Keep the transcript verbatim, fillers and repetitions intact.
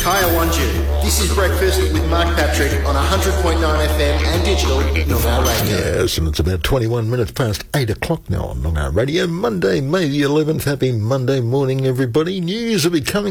Kaya Wanju. This is Breakfast with Mark Patrick on one hundred point nine F M and digital Noongar Radio. Yes, and it's about twenty-one minutes past eight o'clock now on Noongar Radio. Monday, May the eleventh. Happy Monday morning, everybody. News will be coming